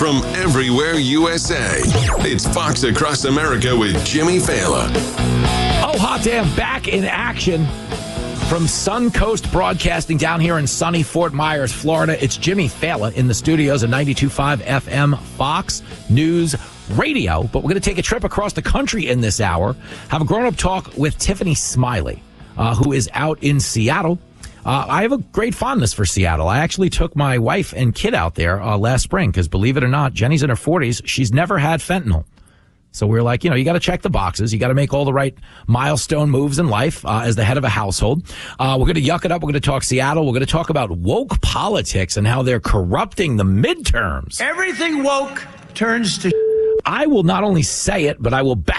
from everywhere USA. It's Fox Across America with Jimmy Fallon. Oh, hot damn, back in action from Suncoast Broadcasting down here in sunny Fort Myers, Florida. It's Jimmy Fallon in the studios of 92.5 FM Fox News Radio. But we're going to take a trip across the country in this hour. Have a grown-up talk with Tiffany Smiley, who is out in Seattle. I have a great fondness for Seattle. I actually took my wife and kid out there last spring because, believe it or not, Jenny's in her 40s. She's never had fentanyl. So we're like, you got to check the boxes. You got to make all the right milestone moves in life as the head of a household. We're going to yuck it up. We're going to talk Seattle. We're going to talk about woke politics and how they're corrupting the midterms. Everything woke turns to... I will not only say it, but I will back